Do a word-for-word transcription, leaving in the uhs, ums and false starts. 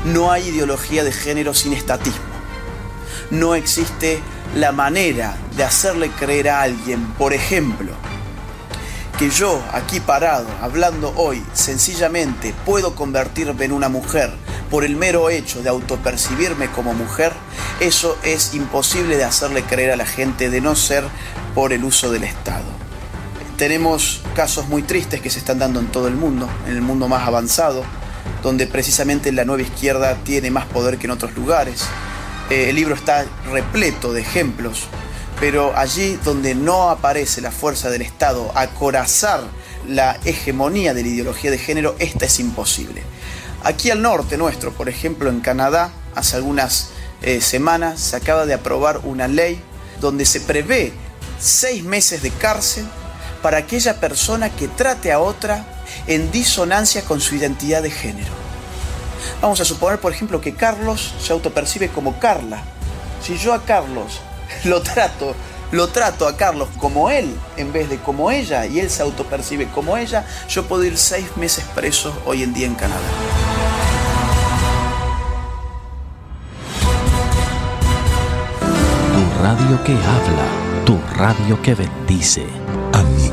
No hay ideología de género sin estatismo. No existe la manera de hacerle creer a alguien, por ejemplo, que yo, aquí parado, hablando hoy, sencillamente puedo convertirme en una mujer por el mero hecho de autopercibirme como mujer. Eso es imposible de hacerle creer a la gente, de no ser por el uso del Estado. Tenemos casos muy tristes que se están dando en todo el mundo, en el mundo más avanzado, donde precisamente la nueva izquierda tiene más poder que en otros lugares. Eh, el libro está repleto de ejemplos, pero allí donde no aparece la fuerza del Estado a acorazar la hegemonía de la ideología de género, esta es imposible. Aquí al norte nuestro, por ejemplo en Canadá, hace algunas eh, semanas se acaba de aprobar una ley donde se prevé seis meses de cárcel para aquella persona que trate a otra en disonancia con su identidad de género. Vamos a suponer, por ejemplo, que Carlos se autopercibe como Carla. Si yo a Carlos lo trato, lo trato a Carlos como él en vez de como ella, y él se autopercibe como ella, yo puedo ir seis meses preso hoy en día en Canadá. Tu radio que habla, tu radio que bendice. Amigo.